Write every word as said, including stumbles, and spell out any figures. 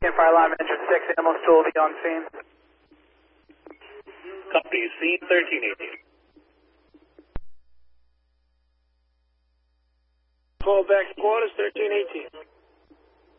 Fire lineman engine six, animal still will be on scene. Copy, scene thirteen eighteen. Call back to quarters, thirteen eighteen.